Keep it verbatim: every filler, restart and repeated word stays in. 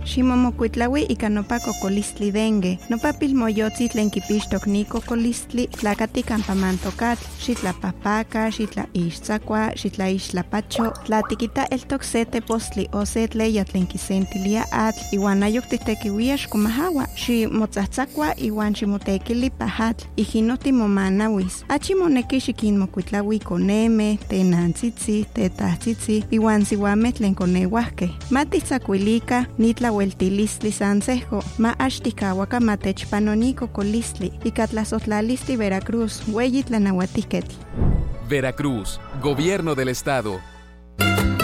Ximomokuitlaui ika nopa kokolistli dengue. Nopa pilmoyotzi tlen kipixtok ni kokolistli tlakati kampa mantokatl, xitlapapaka, xitlaixtzakua, xitlaixtlapacho, tlatikita eltok se tepostli o se tleya tlen kisentilia atl, iwan ayok titekiuia xkomahawa, ximotzatzakua iwan ximotekili pajatl, ijinoti momanawis. Achi moneki xikinmokuitlaui koneme, tenantzitzi, tetahtzitzi, iwan siwameh tlen koneuahkeh. Matitzakuilika nitlaueltilistli sansejo, ma axtikawaka matechpanoni kokolistli, ika tlasotlalisti Veracruz, ueyi tlanauatiketl. Veracruz, Gobierno del Estado.